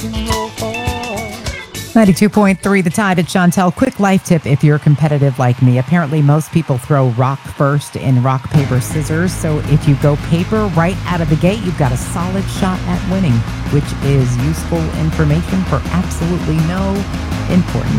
92.3 The Tide at Chantel. Quick life tip if you're competitive like me. Apparently, most people throw rock first in rock, paper, scissors. So if you go paper right out of the gate, you've got a solid shot at winning, which is useful information for absolutely no importance.